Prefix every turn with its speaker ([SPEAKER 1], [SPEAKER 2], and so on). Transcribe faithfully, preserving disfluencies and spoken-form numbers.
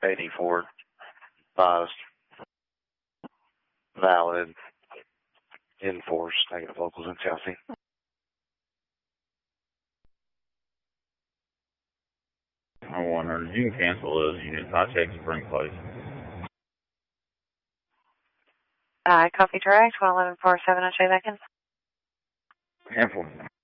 [SPEAKER 1] eighty-four, advised, valid, enforced, negative locals in Chelsea.
[SPEAKER 2] I wonder, you can cancel those units. I'll check the spring place.
[SPEAKER 3] Uh, copy direct, one eleven four seven, I'll show you back in.
[SPEAKER 2] Cancel.